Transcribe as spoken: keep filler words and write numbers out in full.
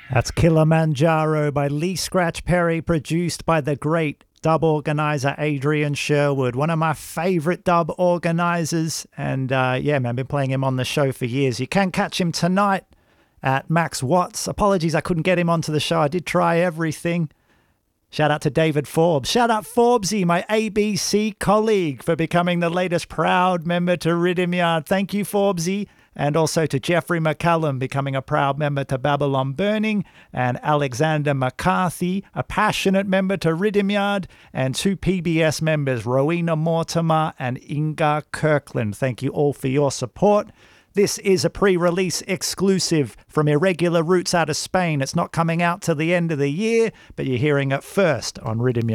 That's Kilimanjaro by Lee Scratch Perry, produced by the great dub organizer Adrian Sherwood, one of my favorite dub organizers. And uh, yeah, man, I've been playing him on the show for years. You can catch him tonight at Max Watts. Apologies, I couldn't get him onto the show. I did try everything. Shout out to David Forbes. Shout out Forbesy, my A B C colleague, for becoming the latest proud member to Rhythm Yard. Thank you, Forbesy. And also to Jeffrey McCallum, becoming a proud member to Babylon Burning, and Alexander McCarthy, a passionate member to Rhythm Yard, and two P B S members, Rowena Mortimer and Inga Kirkland. Thank you all for your support. This is a pre-release exclusive from Irregular Roots out of Spain. It's not coming out till the end of the year, but you're hearing it first on Rhythm Yard.